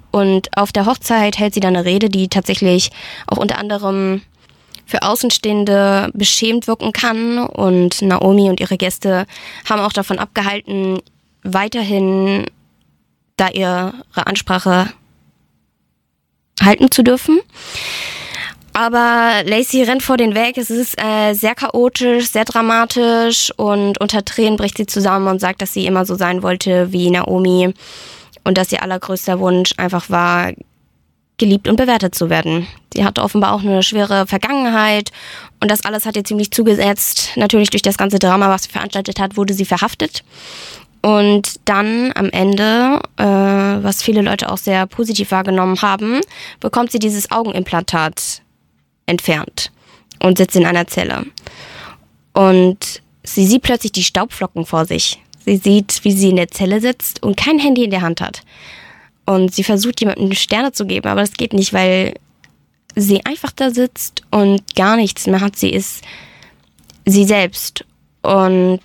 Und auf der Hochzeit hält sie dann eine Rede, die tatsächlich auch unter anderem für Außenstehende beschämt wirken kann. Und Naomi und ihre Gäste haben auch davon abgehalten, weiterhin da ihre Ansprache halten zu dürfen. Aber Lacey rennt vor den weg. Es ist sehr chaotisch, sehr dramatisch und unter Tränen bricht sie zusammen und sagt, dass sie immer so sein wollte wie Naomi und dass ihr allergrößter Wunsch einfach war, geliebt und bewertet zu werden. Sie hatte offenbar auch eine schwere Vergangenheit und das alles hat ihr ziemlich zugesetzt. Natürlich durch das ganze Drama, was sie veranstaltet hat, wurde sie verhaftet. Und dann am Ende, was viele Leute auch sehr positiv wahrgenommen haben, bekommt sie dieses Augenimplantat entfernt und sitzt in einer Zelle. Und sie sieht plötzlich die Staubflocken vor sich. Sie sieht, wie sie in der Zelle sitzt und kein Handy in der Hand hat. Und sie versucht, jemandem Sterne zu geben, aber das geht nicht, weil sie einfach da sitzt und gar nichts mehr hat. Sie ist sie selbst. Und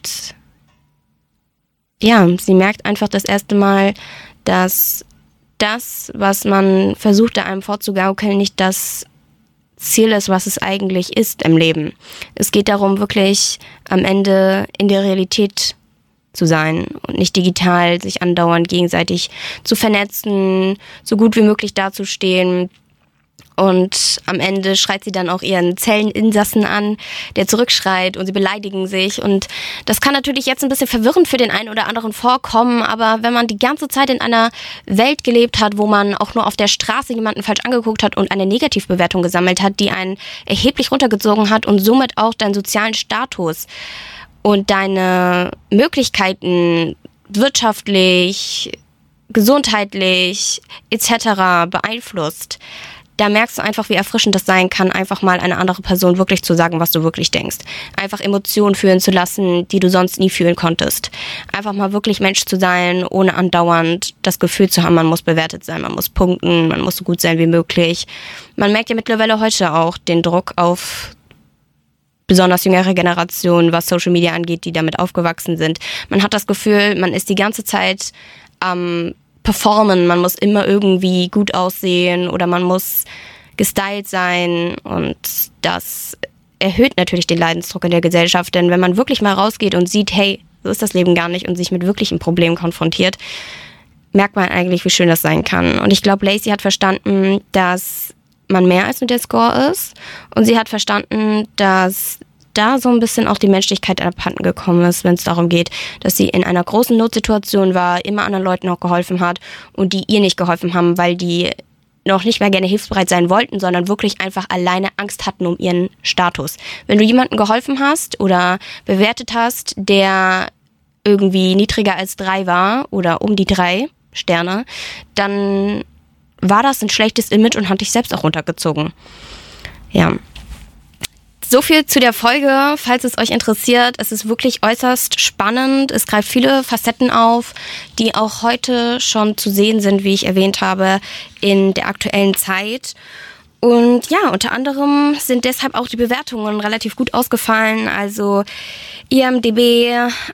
ja, sie merkt einfach das erste Mal, dass das, was man versuchte, einem vorzugaukeln, nicht das Ziel ist, was es eigentlich ist im Leben. Es geht darum, wirklich am Ende in der Realität zu sein und nicht digital sich andauernd gegenseitig zu vernetzen, so gut wie möglich dazustehen. Und am Ende schreit sie dann auch ihren Zelleninsassen an, der zurückschreit und sie beleidigen sich. Und das kann natürlich jetzt ein bisschen verwirrend für den einen oder anderen vorkommen, aber wenn man die ganze Zeit in einer Welt gelebt hat, wo man auch nur auf der Straße jemanden falsch angeguckt hat und eine Negativbewertung gesammelt hat, die einen erheblich runtergezogen hat und somit auch deinen sozialen Status und deine Möglichkeiten wirtschaftlich, gesundheitlich etc. beeinflusst, da merkst du einfach, wie erfrischend das sein kann, einfach mal eine andere Person wirklich zu sagen, was du wirklich denkst. Einfach Emotionen fühlen zu lassen, die du sonst nie fühlen konntest. Einfach mal wirklich Mensch zu sein, ohne andauernd das Gefühl zu haben, man muss bewertet sein, man muss punkten, man muss so gut sein wie möglich. Man merkt ja mittlerweile heute auch den Druck auf besonders jüngere Generationen, was Social Media angeht, die damit aufgewachsen sind. Man hat das Gefühl, man ist die ganze Zeit am performen, man muss immer irgendwie gut aussehen oder man muss gestylt sein und das erhöht natürlich den Leidensdruck in der Gesellschaft, denn wenn man wirklich mal rausgeht und sieht, hey, so ist das Leben gar nicht und sich mit wirklichen Problemen konfrontiert, merkt man eigentlich, wie schön das sein kann. Und ich glaube, Lacey hat verstanden, dass man mehr als nur der Score ist und sie hat verstanden, dass da so ein bisschen auch die Menschlichkeit abhanden gekommen ist, wenn es darum geht, dass sie in einer großen Notsituation war, immer anderen Leuten auch geholfen hat und die ihr nicht geholfen haben, weil die noch nicht mehr gerne hilfsbereit sein wollten, sondern wirklich einfach alleine Angst hatten um ihren Status. Wenn du jemandem geholfen hast oder bewertet hast, der irgendwie niedriger als 3 war oder um die 3 Sterne, dann war das ein schlechtes Image und hat dich selbst auch runtergezogen. Ja. So viel zu der Folge, falls es euch interessiert. Es ist wirklich äußerst spannend. Es greift viele Facetten auf, die auch heute schon zu sehen sind, wie ich erwähnt habe, in der aktuellen Zeit. Und ja, unter anderem sind deshalb auch die Bewertungen relativ gut ausgefallen. Also IMDb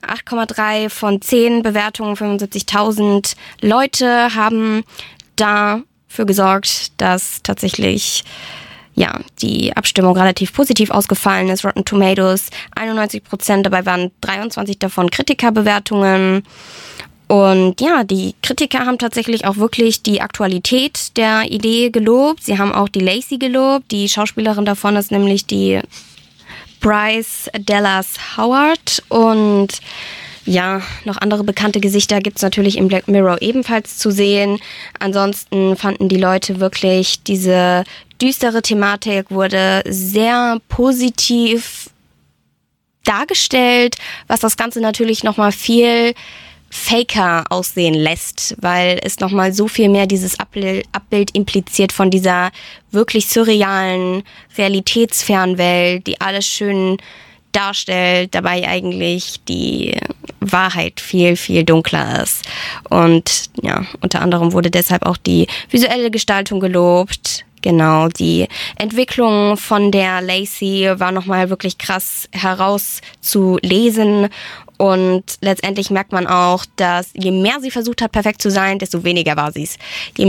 8,3 von 10 Bewertungen, 75.000 Leute haben dafür gesorgt, dass tatsächlich die Abstimmung relativ positiv ausgefallen ist. Rotten Tomatoes 91%, dabei waren 23 davon Kritikerbewertungen. Und ja, die Kritiker haben tatsächlich auch wirklich die Aktualität der Idee gelobt. Sie haben auch die Lacey gelobt. Die Schauspielerin davon ist nämlich die Bryce Dallas Howard. Und ja, noch andere bekannte Gesichter gibt's natürlich im Black Mirror ebenfalls zu sehen. Ansonsten fanden die Leute wirklich, diese düstere Thematik wurde sehr positiv dargestellt, was das Ganze natürlich nochmal viel faker aussehen lässt, weil es nochmal so viel mehr dieses Abbild impliziert von dieser wirklich surrealen, realitätsfernen Welt, die alles schön darstellt, dabei eigentlich die Wahrheit viel, viel dunkler ist. Und ja, unter anderem wurde deshalb auch die visuelle Gestaltung gelobt. Genau, die Entwicklung von der Lacey war nochmal wirklich krass herauszulesen. Und letztendlich merkt man auch, dass je mehr sie versucht hat, perfekt zu sein, desto weniger war sie's.